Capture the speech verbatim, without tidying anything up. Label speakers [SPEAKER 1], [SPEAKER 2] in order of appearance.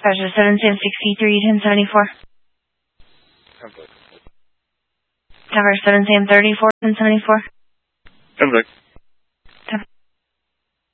[SPEAKER 1] Dispatcher seven Sam sixty-three ten seventy-four.
[SPEAKER 2] Template.
[SPEAKER 1] Tower seven Sam thirty-four ten seventy-four.
[SPEAKER 2] Template.